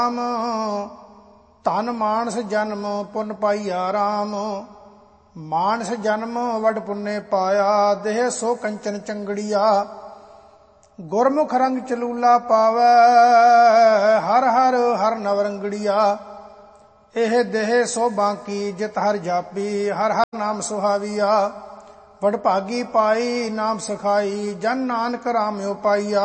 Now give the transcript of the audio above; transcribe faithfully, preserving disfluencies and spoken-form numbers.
ਨਾਮ ਧਨ ਮਾਨਸ ਜਨਮ ਪੁੰਨ ਪਾਈਆ ਰਾਮ। ਮਾਨਸ ਜਨਮ ਵਡ ਪੁੰਨੇ ਪਾਇਆ ਦੇਹ ਸੋ ਕੰਚਨ ਚੰਗੜੀਆ। ਗੁਰਮੁਖ ਰੰਗ ਚਲੂਲਾ ਪਾਵੈ ਹਰ ਹਰ ਹਰ ਨਵਰੰਗੜੀਆ। ਇਹ ਦੇਹ ਸੋ ਬਾਂਕੀ ਜਿਤ ਹਰ ਜਾਪੀ ਹਰ ਹਰ ਨਾਮ ਸੁਹਾਵੀਆ। ਵਡਭਾਗੀ ਪਾਈ ਨਾਮ ਸਖਾਈ ਜਨ ਨਾਨਕ ਰਾਮਿਓ ਪਾਈਆ।